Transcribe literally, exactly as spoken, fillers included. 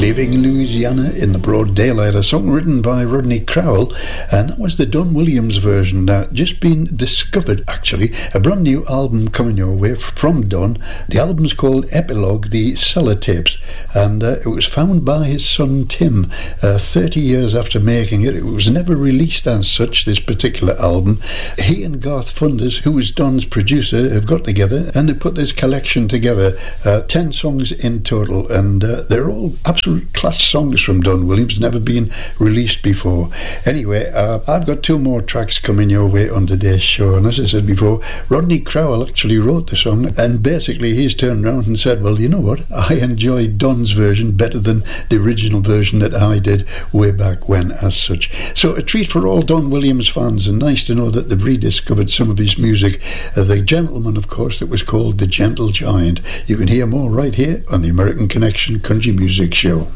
Leaving Louisiana in the Broad Daylight, a song written by Rodney Crowell, and that was the Don Williams version. Now, just been discovered, actually, a brand new album coming your way from Don. The album's called Epilogue, the Cellar Tapes, and uh, it was found by his son Tim uh, thirty years after making it. It was never released as such, this particular album. He and Garth Funders, who was Don's producer, have got together and they put this collection together, uh, ten songs in total, and uh, they're all absolute class songs from Don Williams, never been released before. Anyway, uh, I've got two more tracks coming your way on today's show, and as I said before, Rodney Crowell actually wrote the song, and basically he's turned around and said, well, you know what, I enjoyed Don's version better than the original version that I did way back when as such. So a treat for all Don Williams fans, and nice to know that they've rediscovered some of his music. Uh, the gentleman, of course, that was called The Gentle Giant. You can hear more right here on the American Connection Country Music Show.